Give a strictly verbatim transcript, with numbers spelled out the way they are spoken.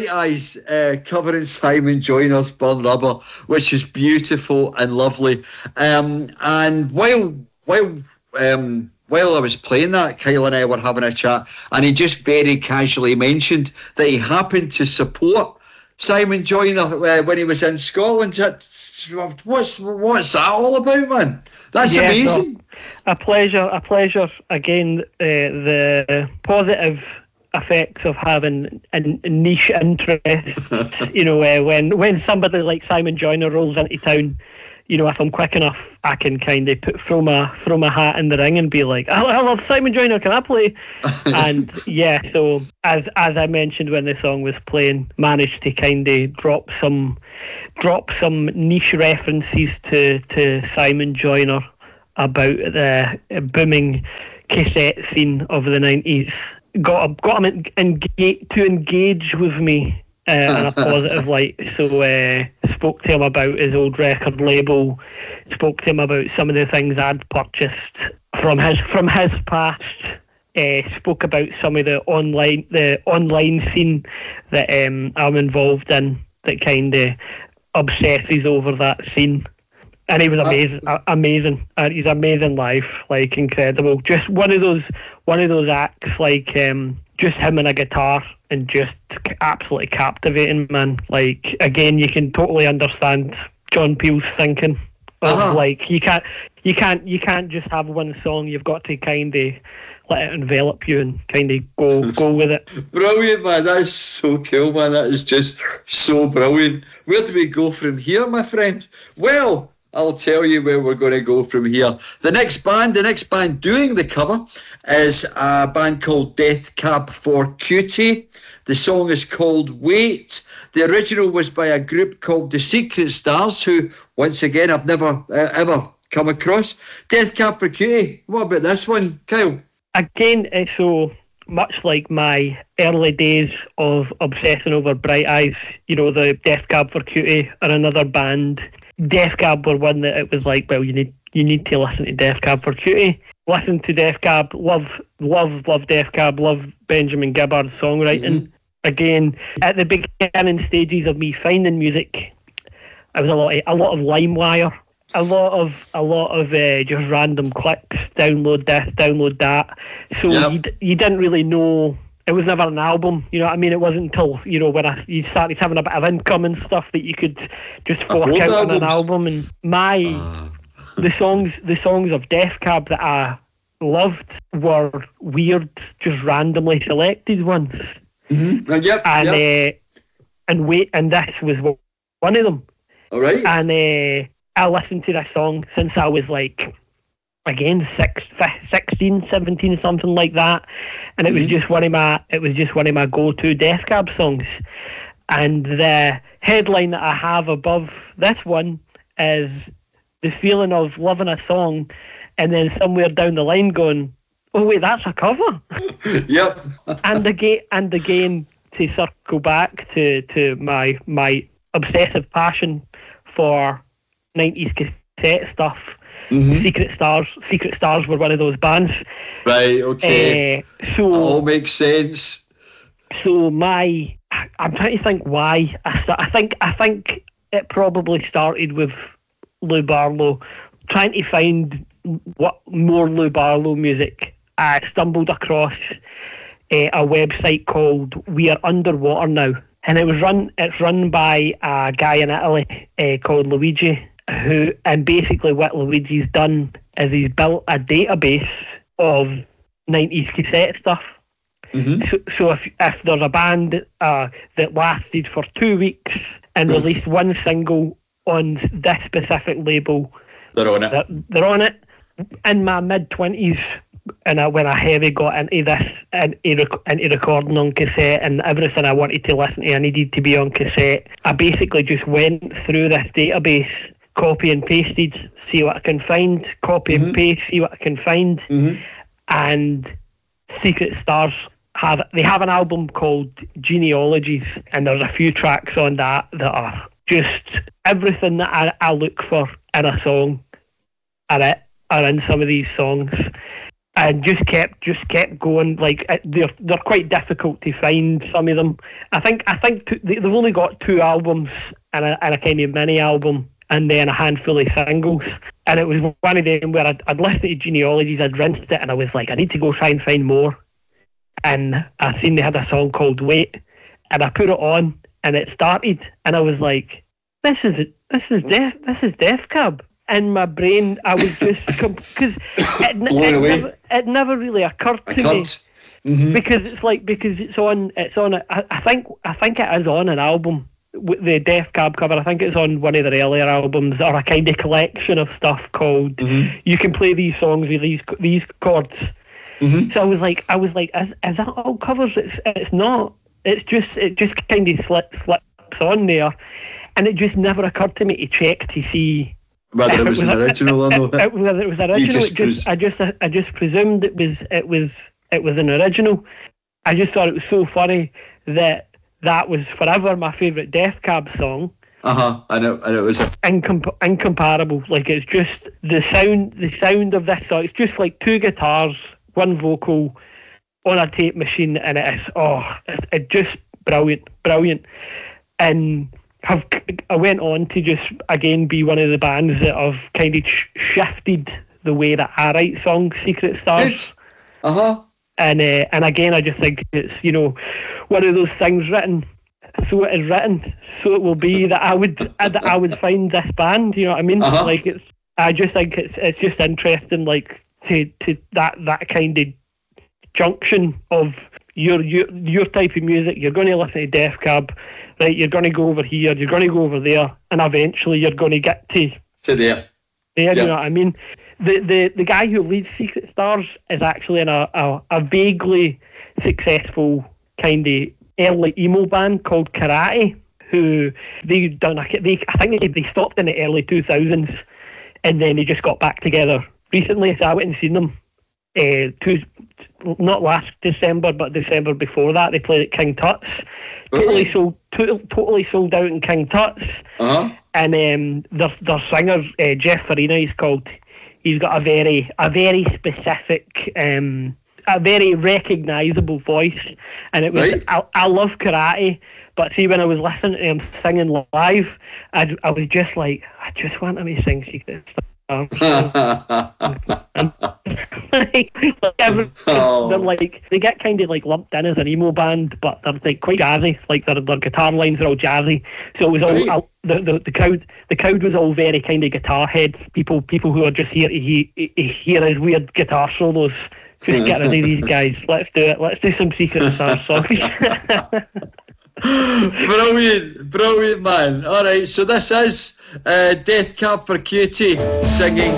Bright Eyes uh, covering Simon Joyner's Burn Rubber, which is beautiful and lovely. Um, and while while um, while I was playing that, Kyle and I were having a chat, and he just very casually mentioned that he happened to support Simon Joyner uh, when he was in Scotland. That's, what's what's that all about, man? That's yeah, amazing. No, a pleasure, a pleasure. Again, uh, the positive effects of having a niche interest. You know, uh, when when somebody like Simon Joyner rolls into town, you know, if I'm quick enough, I can kind of put throw my throw my hat in the ring and be like, I, I love Simon Joyner, can I play? And yeah, so as as I mentioned when the song was playing, managed to kind of drop some drop some niche references to to Simon Joyner about the booming cassette scene of the nineties. Got got him engage, to engage with me uh, in a positive light. So uh, spoke to him about his old record label. Spoke to him about some of the things I'd purchased from his from his past. Uh, spoke about some of the online the online scene that um, I'm involved in. That kind of obsesses over that scene. And he was amazing, uh, amazing. Uh, he's amazing live, like incredible. Just one of those, one of those acts, like um, just him and a guitar, and just absolutely captivating, man. Like again, you can totally understand John Peel's thinking of uh-huh. like you can't, you can't, you can't just have one song. You've got to kind of let it envelop you and kind of go go with it. Brilliant, man. That is so cool, man. That is just so brilliant. Where do we go from here, my friend? Well, I'll tell you where we're going to go from here. The next band, the next band doing the cover is a band called Death Cab for Cutie. The song is called Wait. The original was by a group called The Secret Stars, who, once again, I've never uh, ever come across. Death Cab for Cutie. What about this one, Kyle? Again, it's so much like my early days of obsessing over Bright Eyes. You know, the Death Cab for Cutie are another band. Death Cab were one that it was like, well, you need you need to listen to Death Cab for Cutie. Listen to Death Cab, love, love, love Death Cab, love Benjamin Gibbard's songwriting. Mm-hmm. Again, at the beginning stages of me finding music, I was a lot, of, a lot of LimeWire, a lot of, a lot of uh, just random clicks. Download this, download that. So yep. you you didn't really know. It was never an album, you know what I mean? It wasn't until, you know, when I, you started having a bit of income and stuff that you could just fork out on an album. And my, uh. the songs the songs of Death Cab that I loved were weird, just randomly selected ones. Mm-hmm. Uh, yep, and, yep. Uh, and wait, and this was one of them. All right. And uh, I listened to this song since I was like, again, six, sixteen, seventeen, something like that, and it mm-hmm. was just one of my it was just one of my go-to Death Cab songs. And the headline that I have above this one is the feeling of loving a song, and then somewhere down the line going, "Oh wait, that's a cover." Yep. and again, and again, to circle back to to my my obsessive passion for nineties cassette stuff. Mm-hmm. Secret Stars Secret Stars were one of those bands. Right, okay. Uh, so all makes sense. So my I'm trying to think why I start, I think I think it probably started with Lou Barlow, trying to find what more Lou Barlow music. I stumbled across uh, a website called We Are Underwater Now, and it was run it's run by a guy in Italy uh, called Luigi. Who and basically what Luigi's done is he's built a database of nineties cassette stuff. Mm-hmm. So, so if if there's a band uh, that lasted for two weeks and released one single on this specific label, they're on it. They're, they're on it. In my mid twenties, and I, when I heavy got into this and into recording on cassette and everything I wanted to listen to, I needed to be on cassette. I basically just went through this database. Copy and pasted, see what I can find. Copy mm-hmm. and paste, see what I can find. Mm-hmm. And Secret Stars have they have an album called Genealogies, and there's a few tracks on that that are just everything that I, I look for in a song are it are in some of these songs. and just kept just kept going. Like they're they're quite difficult to find. Some of them, I think. I think two, they've only got two albums and a, and a kind of mini album, and then a handful of singles. And it was one of them where I'd, I'd listened to Genealogies, I'd rinsed it, and I was like, I need to go try and find more. And I seen they had a song called Wait, and I put it on, and it started, and I was like, this is this is Def this is Def Cab. In my brain, I was just because it, it, never, it never really occurred to me mm-hmm. because it's like because it's on it's on a, I, I think I think it is on an album with the Def Cab cover. I think it's on one of their earlier albums or a kind of collection of stuff called mm-hmm. You Can Play These Songs with These These Chords. Mm-hmm. So I was like I was like is, is that all covers? It's it's not. It's just it just kind of slips slips on there, and it just never occurred to me to check to see. Whether it was, it was an original or not? Whether it was original, just, it just, I just, I just presumed it was, it was, it was an original. I just thought it was so funny that that was forever my favourite Def Cab song. Uh huh. I know, and it was a Incomp- incomparable. Like it's just the sound, the sound of this song. It's just like two guitars, one vocal, on a tape machine, and it is oh, it, it just brilliant, brilliant, and. Have I went on to just again be one of the bands that have kind of sh- shifted the way that I write songs, Secret Stars. Uh huh. And uh, and again, I just think it's you know one of those things written, so it is written, so it will be that I would that I would find this band. You know what I mean? Uh-huh. Like it's I just think it's it's just interesting, like to to that that kind of junction of your your your type of music. You're going to listen to Def Cab. Right, you're going to go over here, you're going to go over there, and eventually you're going to get to to there. There, yeah. You know what I mean? The the the guy who leads Secret Stars is actually in a a, a vaguely successful kind of early emo band called Karate, who they done a, they I think they they stopped in the early two thousands, and then they just got back together recently. So I went and seen them. Uh, two, not last December, but December before that, they played at King Tut's. Totally sold, to, totally sold out in King Tut's. Uh-huh. And um, their their singer uh, Jeff Farina, he's called. He's got a very a very specific, um, a very recognisable voice, and it was. Right. I, I love Karate, but see when I was listening to him singing live, I I was just like, I just want him to sing Secret Stars. like, every, oh. They're like they get kind of like lumped in as an emo band, but they're like quite jazzy. Like their their guitar lines are all jazzy. So it was all, right. all the, the the crowd. The crowd was all very kind of guitar heads. People people who are just here to, he, to hear his weird guitar solos. Just get rid of these guys. Let's do it. Let's do some Secret Stars songs. Brilliant, brilliant, man. All right, so this is uh, Death Cab for Cutie singing